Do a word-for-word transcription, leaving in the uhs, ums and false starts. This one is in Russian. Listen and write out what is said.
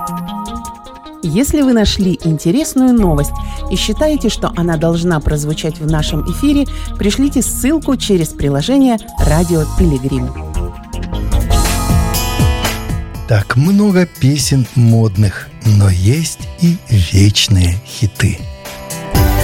Если вы нашли интересную новость и считаете, что она должна прозвучать в нашем эфире, пришлите ссылку через приложение «Радио Пилигрим». Так много песен модных, но есть и вечные хиты.